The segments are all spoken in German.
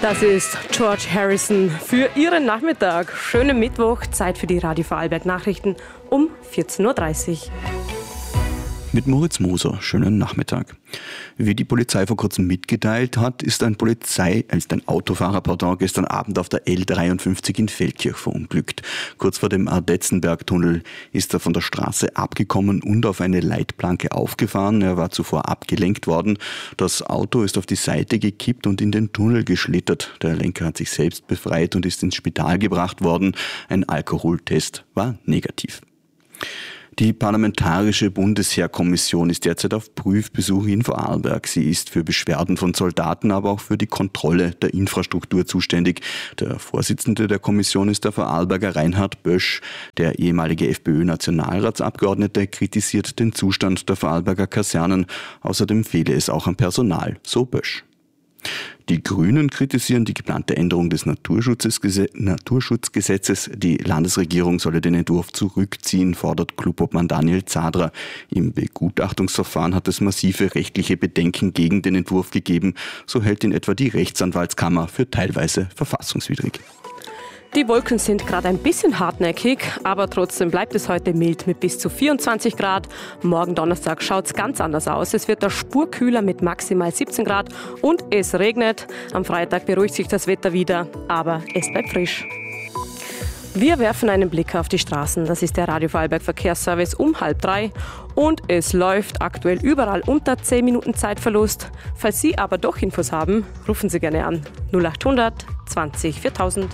Das ist George Harrison für Ihren Nachmittag. Schönen Mittwoch, Zeit für die Radio Vorarlberg Nachrichten um 14.30 Uhr. Mit Moritz Moser, schönen Nachmittag. Wie die Polizei vor kurzem mitgeteilt hat, ist ein Autofahrer gestern Abend auf der L53 in Feldkirch verunglückt. Kurz vor dem Ardetzenberg-Tunnel ist er von der Straße abgekommen und auf eine Leitplanke aufgefahren. Er war zuvor abgelenkt worden. Das Auto ist auf die Seite gekippt und in den Tunnel geschlittert. Der Lenker hat sich selbst befreit und ist ins Spital gebracht worden. Ein Alkoholtest war negativ. Die Parlamentarische Bundesheerkommission ist derzeit auf Prüfbesuch in Vorarlberg. Sie ist für Beschwerden von Soldaten, aber auch für die Kontrolle der Infrastruktur zuständig. Der Vorsitzende der Kommission ist der Vorarlberger Reinhard Bösch. Der ehemalige FPÖ-Nationalratsabgeordnete kritisiert den Zustand der Vorarlberger Kasernen. Außerdem fehle es auch an Personal, so Bösch. Die Grünen kritisieren die geplante Änderung des Naturschutzgesetzes. Die Landesregierung solle den Entwurf zurückziehen, fordert Clubobmann Daniel Zadra. Im Begutachtungsverfahren hat es massive rechtliche Bedenken gegen den Entwurf gegeben. So hält ihn etwa die Rechtsanwaltskammer für teilweise verfassungswidrig. Die Wolken sind gerade ein bisschen hartnäckig, aber trotzdem bleibt es heute mild mit bis zu 24 Grad. Morgen Donnerstag schaut es ganz anders aus. Es wird der Spur kühler mit maximal 17 Grad und es regnet. Am Freitag beruhigt sich das Wetter wieder, aber es bleibt frisch. Wir werfen einen Blick auf die Straßen. Das ist der Radio Vorarlberg Verkehrsservice um 2:30 und es läuft aktuell überall unter 10 Minuten Zeitverlust. Falls Sie aber doch Infos haben, rufen Sie gerne an 0800 20 4000.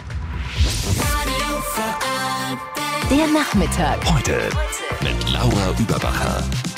Der Nachmittag. Heute mit Laura Überbacher.